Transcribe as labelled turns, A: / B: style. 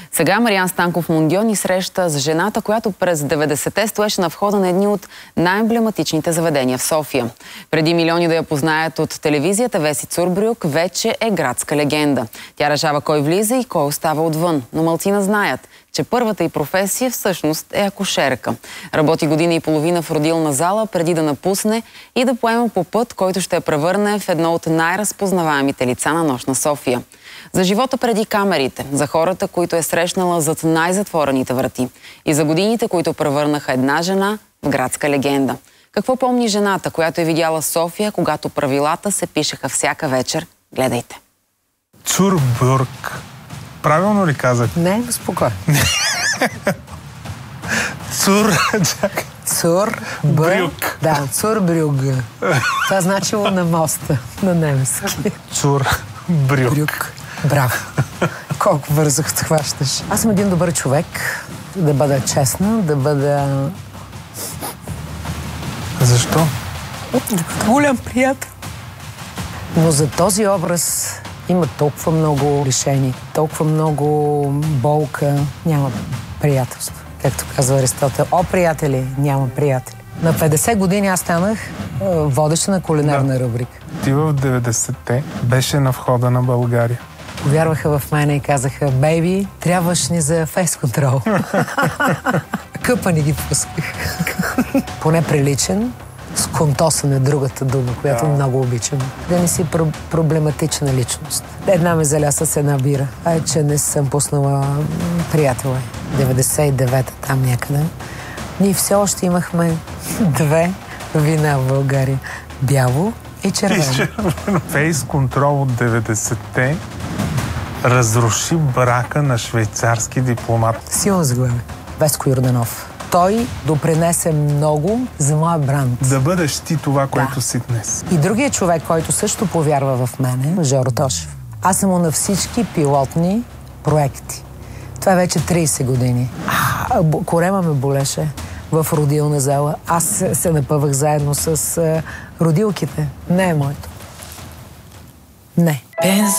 A: Сега Мариан Станков Мундио ни среща с жената, която през 90-те стоеше на входа на едни от най-емблематичните заведения в София. Преди милиони да я познаят от телевизията, Веси Цурбрюк вече е градска легенда. Тя решава кой влиза и кой остава отвън. Но малцина знаят, че първата й професия всъщност е акушерка. Работи година и половина в родилна зала, преди да напусне и да поема по път, който ще я превърне в едно от най-разпознаваемите лица на нощна София. За живота преди камерите, за хората, които е срещнала зад най-затворените врати и за годините, които превърнаха една жена в градска легенда. Какво помни жената, която е видяла София, когато правилата се пишеха всяка вечер? Гледайте.
B: Цурбрюк. Правилно ли казах?
C: Не, спокойно.
B: Цурбрюк.
C: Да, Цурбрюк. Това значило на моста, на немски.
B: Цурбрюк.
C: Браво. Колко бързо хващаш. Аз съм един добър човек, да бъда честна, да бъда...
B: Защо?
C: Голям приятел. Но за този образ има толкова много лишени, толкова много болка, няма приятелство. Както казва Аристотел, приятели, няма приятели. На 50 години аз станах водеща на кулинарна рубрика.
B: Ти в 90-те беше на входа на България.
C: Повярваха в мене и казаха: бейби, трябваш ни за фейс-контрол. Къпа ни ги пусках. Поне приличен, с контосане, другата дума, която много обичам. Да не си проблематична личност. Една ме заля с една бира. Че не съм пуснала приятела. 99-та там някъде. Ние все още имахме две вина в България. Бяло и червено.
B: Фейс-контрол от 90-те разруши брака на швейцарски дипломат.
C: Силно заглавие. Веско Йорданов. Той допринесе много за моя бранд.
B: Да бъдеш ти това, което си днес.
C: И другия човек, който също повярва в мене, Жоро Тошев. Аз съм му на всички пилотни проекти. Това е вече 30 години. Корема ме болеше в родилна зала. Аз се напъвах заедно с родилките. Не е моето. Не.